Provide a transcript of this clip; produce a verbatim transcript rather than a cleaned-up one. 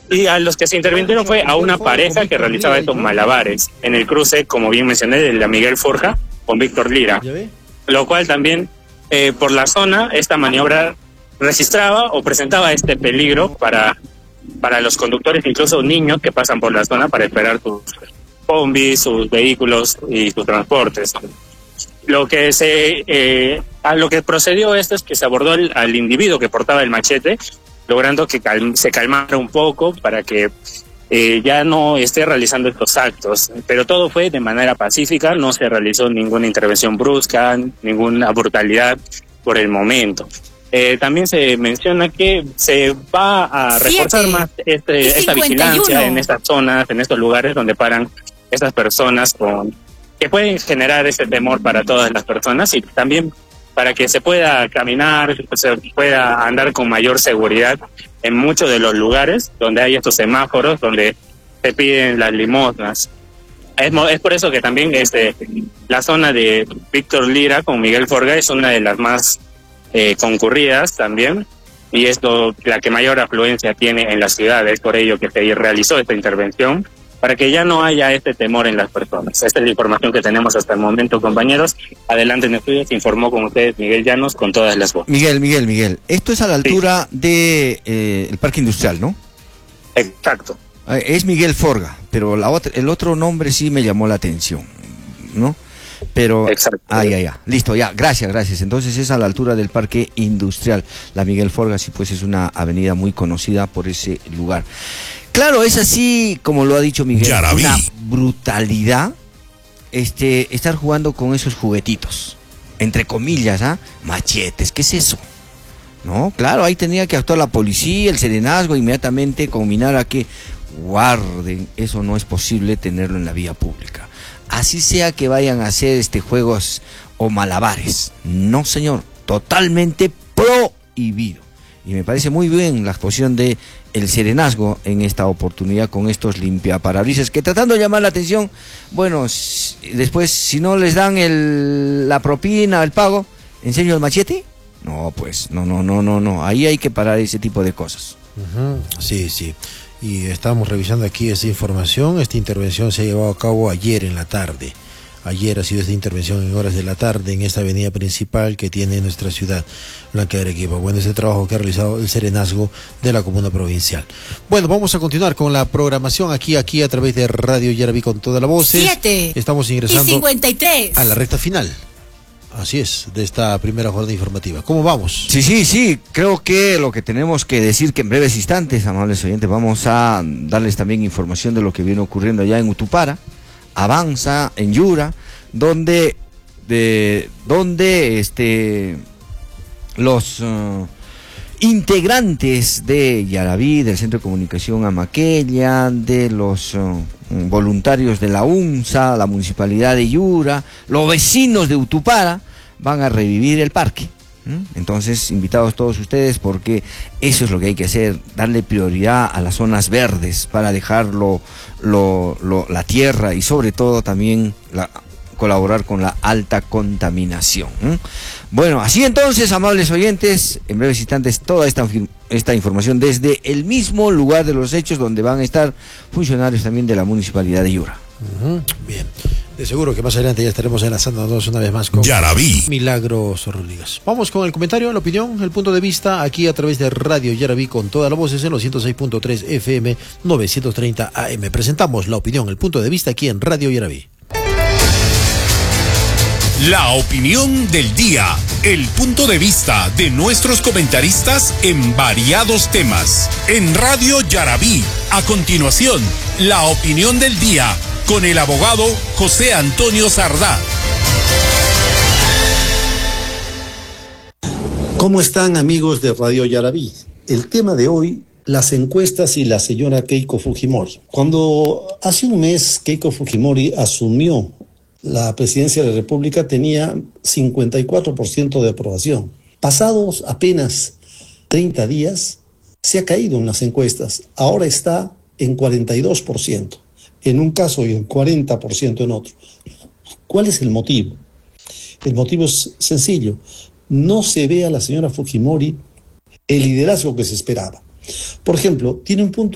Y a los que se intervinieron fue a una pareja que realizaba estos malabares en el cruce, como bien mencioné, de la Miguel Forja con Víctor Lira. Lo cual también, eh, por la zona, esta maniobra registraba o presentaba este peligro para, para los conductores, incluso niños que pasan por la zona para esperar sus combis, sus vehículos y sus transportes. Lo que se eh, a lo que procedió esto es que se abordó el, al individuo que portaba el machete, logrando que cal, se calmara un poco para que eh, ya no esté realizando estos actos. Pero todo fue de manera pacífica, no se realizó ninguna intervención brusca, ninguna brutalidad por el momento. Eh, también se menciona que se va a reforzar Siete. más este, esta vigilancia en estas zonas, en estos lugares donde paran estas personas con que pueden generar ese temor para todas las personas, y también para que se pueda caminar, se pueda andar con mayor seguridad en muchos de los lugares donde hay estos semáforos, donde se piden las limosnas. Es, es por eso que también este, la zona de Víctor Lira con Miguel Forga es una de las más eh, concurridas también, y es lo, la que mayor afluencia tiene en la ciudad. Es por ello que se realizó esta intervención, para que ya no haya este temor en las personas. Esta es la información que tenemos hasta el momento, compañeros. Adelante en estudios, informó con ustedes Miguel Llanos con todas las voces. Miguel, Miguel, Miguel, esto es a la altura sí. de eh, el Parque Industrial, ¿no? Exacto. Eh, es Miguel Forga, pero la otra, el otro nombre sí me llamó la atención, ¿no? Pero, Exacto. Ah, ya, ya, listo, ya, gracias, gracias. Entonces es a la altura del Parque Industrial. La Miguel Forga, sí, pues es una avenida muy conocida por ese lugar. Claro, es así, como lo ha dicho Miguel, una brutalidad este, estar jugando con esos juguetitos, entre comillas, ¿ah? Machetes, ¿qué es eso? No, claro, ahí tenía que actuar la policía, el serenazgo, inmediatamente combinar a que guarden, eso no es posible tenerlo en la vía pública. Así sea que vayan a hacer este juegos o malabares, no señor, totalmente prohibido. Y me parece muy bien la exposición de el serenazgo en esta oportunidad con estos limpiaparabrisas, que tratando de llamar la atención, bueno, si, después si no les dan el, la propina, el pago, ¿en serio el machete? No, pues, no, no, no, no, no, ahí hay que parar ese tipo de cosas. Uh-huh. Sí, sí, y estamos revisando aquí esta información. Esta intervención se ha llevado a cabo ayer en la tarde. Ayer ha sido esta intervención en horas de la tarde en esta avenida principal que tiene nuestra ciudad, Blanca de Arequipa. Bueno, ese trabajo que ha realizado el serenazgo de la comuna provincial. Bueno, vamos a continuar con la programación aquí, aquí a través de Radio Yaraví con toda la voz. Siete. Estamos ingresando y cincuenta y tres. a la recta final. Así es, de esta primera jornada informativa. ¿Cómo vamos? Sí, sí, sí, creo que lo que tenemos que decir que en breves instantes, amables oyentes, vamos a darles también información de lo que viene ocurriendo allá en Utupara. Avanza en Yura, donde de donde este los uh, integrantes de Yaraví, del Centro de Comunicación Amaquella, de los uh, voluntarios de la UNSA, la Municipalidad de Yura, los vecinos de Utupara, van a revivir el parque. Entonces, invitados todos ustedes, porque eso es lo que hay que hacer, darle prioridad a las zonas verdes para dejarlo lo, lo, la tierra y sobre todo también la, colaborar con la alta contaminación. ¿eh? Bueno, así entonces, amables oyentes, en breves instantes toda esta, esta información desde el mismo lugar de los hechos, donde van a estar funcionarios también de la Municipalidad de Yura. Uh-huh. Bien, de seguro que más adelante ya estaremos enlazándonos una vez más con Yaraví. Milagros Rodríguez. Vamos con el comentario, la opinión, el punto de vista aquí a través de Radio Yaraví con todas las voces en los ciento seis punto tres F M, novecientos treinta A M. Presentamos la opinión, el punto de vista aquí en Radio Yaraví. La opinión del día, el punto de vista de nuestros comentaristas en variados temas. En Radio Yaraví, a continuación, la opinión del día con el abogado José Antonio Sardá. ¿Cómo están, amigos de Radio Yaraví? El tema de hoy, las encuestas y la señora Keiko Fujimori. Cuando hace un mes Keiko Fujimori asumió la presidencia de la República, tenía cincuenta y cuatro por ciento de aprobación. Pasados apenas treinta días, se ha caído en las encuestas. Ahora está en cuarenta y dos por ciento en un caso y en cuarenta por ciento en otro. ¿Cuál es el motivo? El motivo es sencillo. No se ve a la señora Fujimori el liderazgo que se esperaba. Por ejemplo, tiene un punto